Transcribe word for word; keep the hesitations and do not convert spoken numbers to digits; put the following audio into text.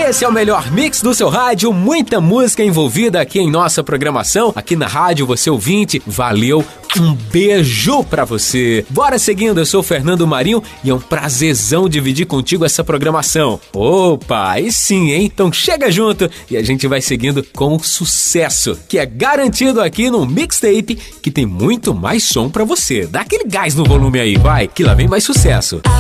Esse é o melhor mix do seu rádio, muita música envolvida aqui em nossa programação, aqui na rádio, você ouvinte, valeu, um beijo pra você. Bora seguindo, eu sou o Fernando Marinho e é um prazerzão dividir contigo essa programação. Opa, aí sim, hein? Então chega junto e a gente vai seguindo com o sucesso, que é garantido aqui no Mixtape, que tem muito mais som pra você. Dá aquele gás no volume aí, vai, que lá vem mais sucesso.